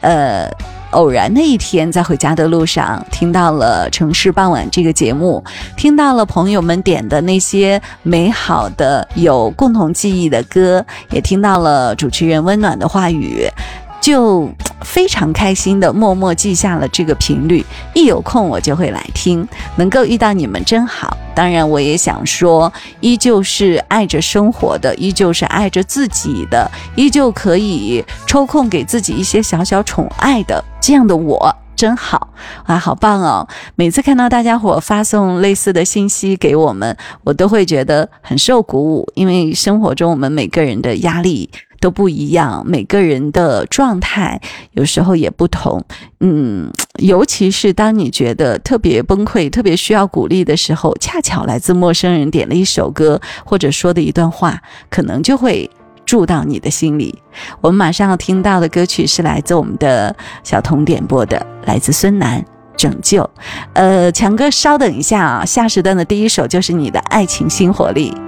偶然那一天在回家的路上听到了城市傍晚这个节目，听到了朋友们点的那些美好的有共同记忆的歌，也听到了主持人温暖的话语，就非常开心的默默记下了这个频率，一有空我就会来听，能够遇到你们真好。当然我也想说，依旧是爱着生活的，依旧是爱着自己的，依旧可以抽空给自己一些小小宠爱的，这样的我真好啊，好棒哦！每次看到大家伙发送类似的信息给我们，我都会觉得很受鼓舞，因为生活中我们每个人的压力都不一样，每个人的状态有时候也不同。尤其是当你觉得特别崩溃，特别需要鼓励的时候，恰巧来自陌生人点了一首歌，或者说的一段话，可能就会住到你的心里。我们马上要听到的歌曲是来自我们的小童点播的，来自孙楠，拯救。强哥稍等一下啊，下时段的第一首就是你的爱情新活力。